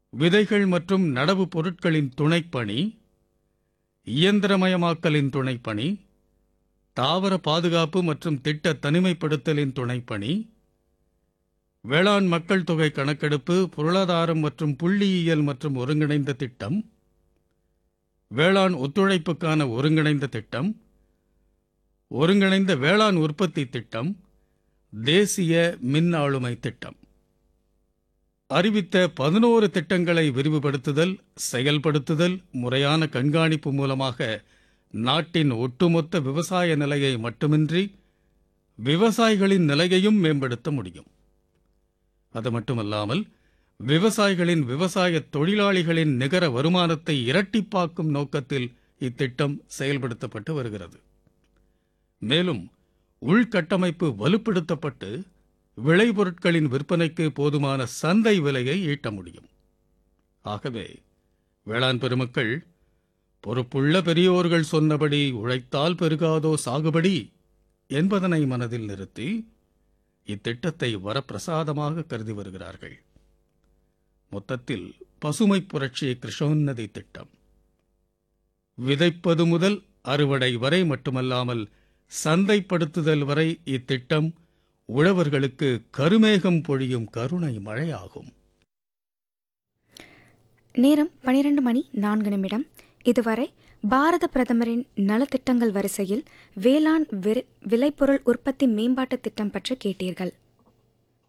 விதைகள் மற்றும் நடவு பொருட்களின் துணைப்பணி, இயந்திரமயமாக்கலின் துணைப்பணி, தாவர பாதுகாப்பு மற்றும் திட்ட தனிமைப்படுத்தலின் துணைப்பணி, வேளாண் மக்கள் தொகை கணக்கெடுப்பு, பொருளாதாரம் மற்றும் புள்ளியியல் மற்றும் ஒருங்கிணைந்த திட்டம், வேளாண் ஒத்துழைப்புக்கான ஒருங்கிணைந்த திட்டம், ஒருங்கிணைந்த வேளாண் உற்பத்தி திட்டம், தேசிய மின் ஆளுமை திட்டம். அறிவித்த 11 திட்டங்களை விரிவுபடுத்துதல், செயல்படுத்துதல், முறையான கண்காணிப்பு மூலமாக நாட்டின் ஒட்டுமொத்த விவசாய நிலையை மட்டுமின்றி விவசாயிகளின் நிலையையும் மேம்படுத்த முடியும். அது மட்டுமல்லாமல் விவசாயிகளின் விவசாய தொழிலாளிகளின் நிகர வருமானத்தை இரட்டிப்பாக்கும் நோக்கத்தில் இத்திட்டம் செயல்படுத்தப்பட்டு வருகிறது. மேலும் உள்கட்டமைப்பு வலுப்படுத்தப்பட்டு விளைபொருட்களின் விற்பனைக்கு போதுமான சந்தை விலையை ஈட்ட முடியும். ஆகவே வேளாண் பெருமக்கள், பொறுப்புள்ள பெரியோர்கள் சொன்னபடி உழைத்தால் பெருகாதோ சாகுபடி என்பதனை மனதில் நிறுத்தி இத்திட்டத்தை வரப்பிரசாதமாக கருதி வருகிறார்கள். மொத்தத்தில் பசுமை புரட்சி கிருஷோன்னதி திட்டம் விதைப்பது முதல் அறுவடை வரை மட்டுமல்லாமல் சந்தைப்படுத்துதல் வரை இத்திட்டம் உழவர்களுக்கு கருமேகம் பொழியும் கருணை மழையாகும். நேரம் 12:04. இதுவரை பாரத பிரதமரின் நலத்திட்டங்கள் வரிசையில் வேளாண் விளைபொருள் உற்பத்தி மேம்பாட்டு திட்டம் பற்றி கேட்டீர்கள்.